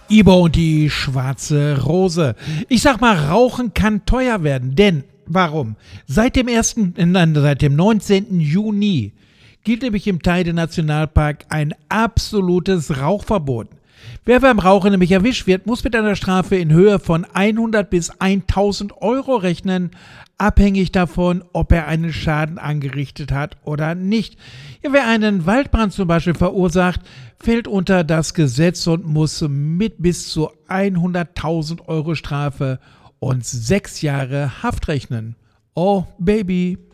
Ibo und die schwarze Rose. Ich sag mal, Rauchen kann teuer werden, denn warum? Seit dem 19. Juni gilt nämlich im Teide Nationalpark ein absolutes Rauchverbot. Wer beim Rauchen nämlich erwischt wird, muss mit einer Strafe in Höhe von 100 bis 1000 Euro rechnen, abhängig davon, ob er einen Schaden angerichtet hat oder nicht. Ja, wer einen Waldbrand zum Beispiel verursacht, fällt unter das Gesetz und muss mit bis zu 100.000 Euro Strafe und 6 Jahre Haft rechnen. Oh, Baby.